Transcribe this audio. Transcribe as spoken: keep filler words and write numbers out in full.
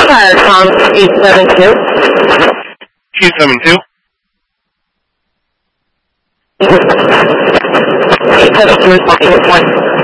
Viacom eight seven two. two seven two. eight seven two is talking with one.